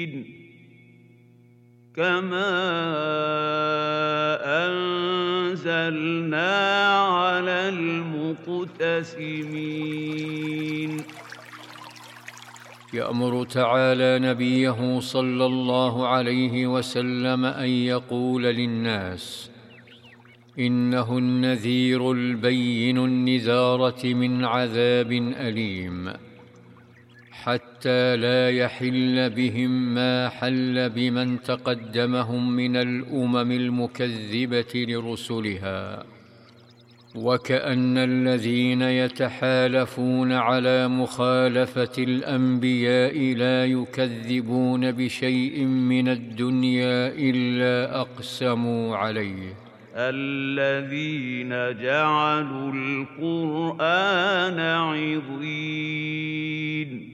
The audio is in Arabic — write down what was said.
كما أنزلنا على المقتسمين يأمر تعالى نبيه صلى الله عليه وسلم أن يقول للناس: إنه النذير البين النذارة من عذاب أليم، حتى لا يحل بهم ما حل بمن تقدمهم من الأمم المكذبة لرسلها. وكأن الذين يتحالفون على مخالفة الأنبياء لا يكذبون بشيء من الدنيا إلا أقسموا عليه. الذين جعلوا القرآن عضين